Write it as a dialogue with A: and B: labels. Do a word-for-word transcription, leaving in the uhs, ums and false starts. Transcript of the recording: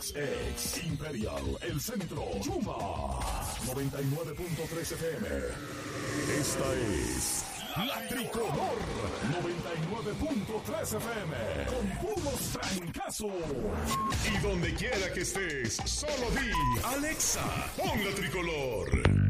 A: Ex, ex, Imperial, El Centro, Chuma, noventa y nueve punto tres F M. Esta es La Tricolor, noventa y nueve punto tres F M, con puros trancazos. Y donde quiera que estés, solo di, Alexa, pon La Tricolor.